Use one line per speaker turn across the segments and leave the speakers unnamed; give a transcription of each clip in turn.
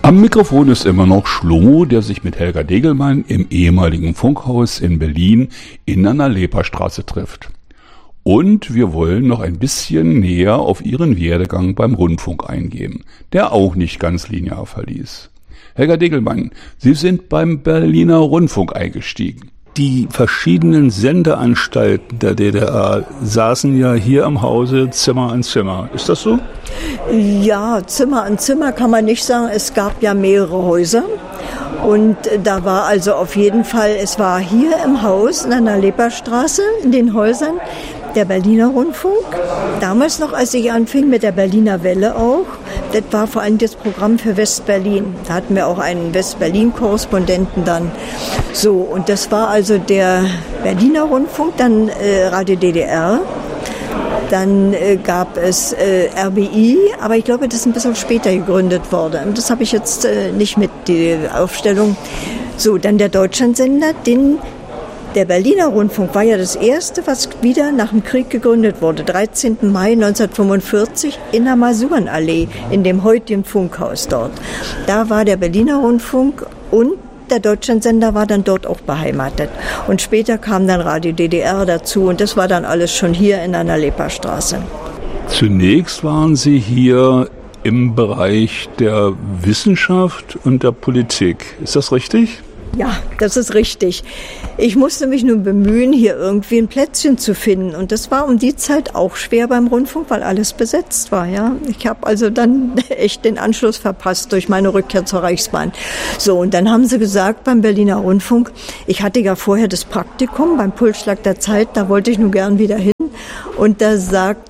Am Mikrofon ist immer noch Schlomo, der sich mit Helga Degelmann im ehemaligen Funkhaus in Berlin in einer Leperstraße trifft. Und wir wollen noch ein bisschen näher auf ihren Werdegang beim Rundfunk eingehen, der auch nicht ganz linear verlief. Helga Degelmann, Sie sind beim Berliner Rundfunk eingestiegen.
Die verschiedenen Sendeanstalten der DDR saßen ja hier im Hause Zimmer an Zimmer. Ist das so?
Ja, Zimmer an Zimmer kann man nicht sagen. Es gab ja mehrere Häuser. Und da war also auf jeden Fall, es war hier im Haus in einer Leperstraße, in den Häusern, der Berliner Rundfunk. Damals noch, als ich anfing mit der Berliner Welle auch, das war vor allem das Programm für West-Berlin. Da hatten wir auch einen West-Berlin-Korrespondenten dann. So, und das war also der Berliner Rundfunk, dann Radio DDR. Dann gab es RBI, aber ich glaube, das ist ein bisschen später gegründet worden. Das habe ich jetzt nicht mit, die Aufstellung. So, dann der Deutschlandsender, der Berliner Rundfunk war ja das erste, was wieder nach dem Krieg gegründet wurde. 13. Mai 1945 in der Masurenallee, in dem heutigen Funkhaus dort. Da war der Berliner Rundfunk und der Deutschlandsender war dann dort auch beheimatet. Und später kam dann Radio DDR dazu und das war dann alles schon hier in einer Leperstraße.
Zunächst waren Sie hier im Bereich der Wissenschaft und der Politik. Ist das richtig?
Ja, das ist richtig. Ich musste mich nun bemühen, hier irgendwie ein Plätzchen zu finden. Und das war um die Zeit auch schwer beim Rundfunk, weil alles besetzt war. Ja, ich habe also dann echt den Anschluss verpasst durch meine Rückkehr zur Reichsbahn. So, und dann haben sie gesagt beim Berliner Rundfunk, ich hatte ja vorher das Praktikum beim Pulsschlag der Zeit, da wollte ich nun gern wieder hin. Und da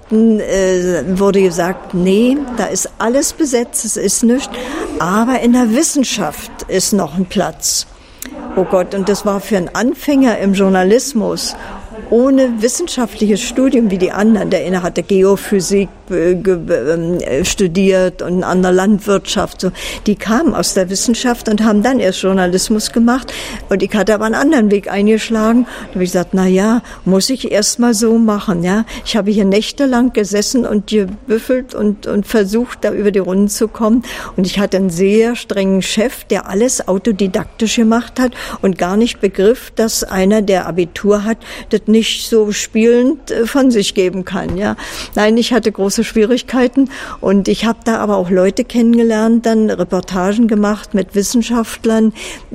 wurde gesagt, nee, da ist alles besetzt, es ist nichts. Aber in der Wissenschaft ist noch ein Platz. Oh Gott, und das war für einen Anfänger im Journalismus ohne wissenschaftliches Studium wie die anderen. Der eine hatte Geophysik studiert und ein anderer Landwirtschaft. So. Die kamen aus der Wissenschaft und haben dann erst Journalismus gemacht. Und ich hatte aber einen anderen Weg eingeschlagen. Da habe ich gesagt, na ja, muss ich erst mal so machen. Ja, ich habe hier nächtelang gesessen und gebüffelt und versucht, da über die Runden zu kommen. Und ich hatte einen sehr strengen Chef, der alles autodidaktisch gemacht hat und gar nicht begriff, dass einer, der Abitur hat, das nicht so spielend von sich geben kann. Ja, nein, ich hatte große Schwierigkeiten und ich habe da aber auch Leute kennengelernt, dann Reportagen gemacht mit Wissenschaftlern,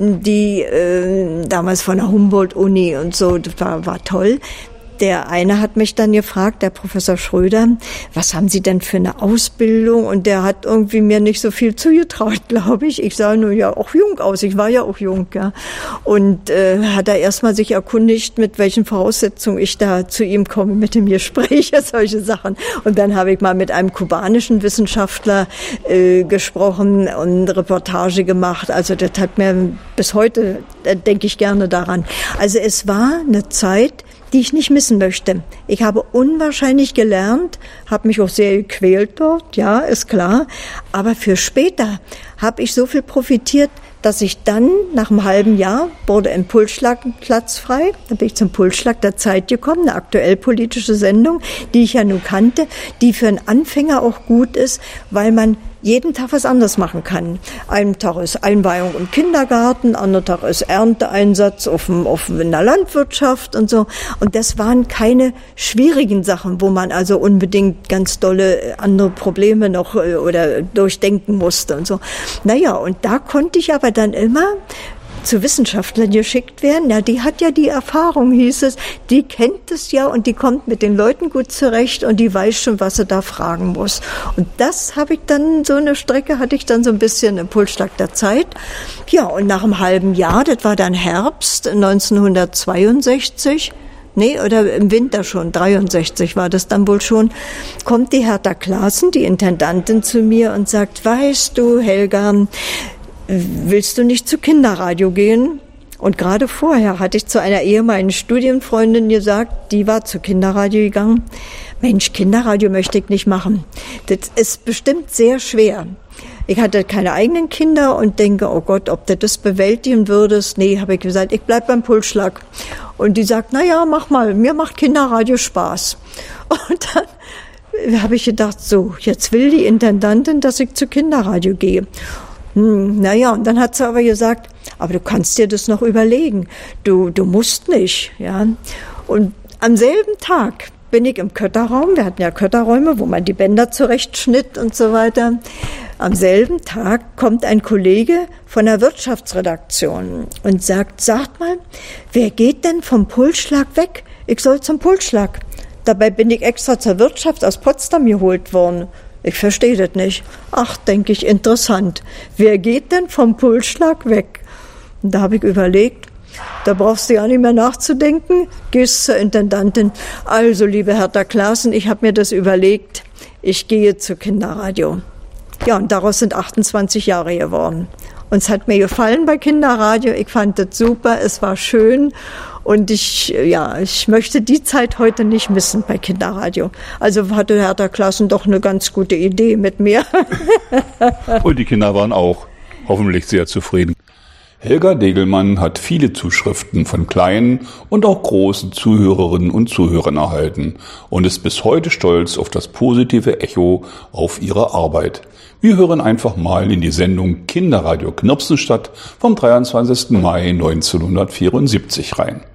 die damals von der Humboldt-Uni und so, das war toll. Der eine hat mich dann gefragt, der Professor Schröder, was haben Sie denn für eine Ausbildung? Und der hat irgendwie mir nicht so viel zugetraut, glaube ich. Ich sah nur ja auch jung aus, ich war ja auch jung, ja. Und hat er erstmal sich erkundigt, mit welchen Voraussetzungen ich da zu ihm komme, mit dem Gespräch, solche Sachen. Und dann habe ich mal mit einem kubanischen Wissenschaftler gesprochen und Reportage gemacht. Also das hat mir bis heute, denke ich gerne daran. Also es war eine Zeit, die ich nicht missen möchte. Ich habe unwahrscheinlich gelernt, habe mich auch sehr gequält dort, ja, ist klar. Aber für später habe ich so viel profitiert, dass ich dann nach einem halben Jahr wurde ein Pulsschlagplatz frei. Da bin ich zum Pulsschlag der Zeit gekommen, eine aktuell politische Sendung, die ich ja nun kannte, die für einen Anfänger auch gut ist, weil man jeden Tag was anderes machen kann. Einen Tag ist Einweihung im Kindergarten, anderen Tag ist Ernteeinsatz in der Landwirtschaft und so. Und das waren keine schwierigen Sachen, wo man also unbedingt ganz dolle andere Probleme noch oder durchdenken musste und so. Naja, und da konnte ich aber dann immer zu Wissenschaftlern geschickt werden. Ja, die hat ja die Erfahrung, hieß es. Die kennt es ja und die kommt mit den Leuten gut zurecht und die weiß schon, was sie da fragen muss. Und das habe ich dann, so eine Strecke hatte ich dann so ein bisschen im Pulsschlag der Zeit. Ja, und nach einem halben Jahr, das war dann Herbst 1962, oder im Winter schon, 63 war das dann wohl schon, kommt die Hertha Klaassen, die Intendantin, zu mir und sagt, weißt du, Helga, willst du nicht zu Kinderradio gehen? Und gerade vorher hatte ich zu einer ehemaligen Studienfreundin gesagt, die war zu Kinderradio gegangen. Mensch, Kinderradio möchte ich nicht machen. Das ist bestimmt sehr schwer. Ich hatte keine eigenen Kinder und denke, oh Gott, ob du das bewältigen würdest. Nee, habe ich gesagt, ich bleib beim Pulsschlag. Und die sagt, na ja, mach mal, mir macht Kinderradio Spaß. Und dann habe ich gedacht, so, jetzt will die Intendantin, dass ich zu Kinderradio gehe. Naja, und dann hat sie aber gesagt, aber du kannst dir das noch überlegen. Du musst nicht, ja. Und am selben Tag bin ich im Kötterraum, wir hatten ja Kötterräume, wo man die Bänder zurechtschnitt und so weiter. Am selben Tag kommt ein Kollege von der Wirtschaftsredaktion und sagt mal, wer geht denn vom Pulsschlag weg? Ich soll zum Pulsschlag. Dabei bin ich extra zur Wirtschaft aus Potsdam geholt worden. Ich verstehe das nicht. Ach, denke ich, interessant. Wer geht denn vom Pulsschlag weg? Und da habe ich überlegt, da brauchst du ja nicht mehr nachzudenken. Gehst zur Intendantin. Also, liebe Hertha Klaassen, ich habe mir das überlegt. Ich gehe zu Kinderradio. Ja, und daraus sind 28 Jahre geworden. Und es hat mir gefallen bei Kinderradio. Ich fand das super, es war schön. Und ich möchte die Zeit heute nicht missen bei Kinderradio. Also hatte Hertha Klaassen doch eine ganz gute Idee mit mir.
Und die Kinder waren auch hoffentlich sehr zufrieden. Helga Degelmann hat viele Zuschriften von kleinen und auch großen Zuhörerinnen und Zuhörern erhalten und ist bis heute stolz auf das positive Echo auf ihre Arbeit. Wir hören einfach mal in die Sendung Kinderradio Knirpsenstadt vom 23. Mai 1974 rein.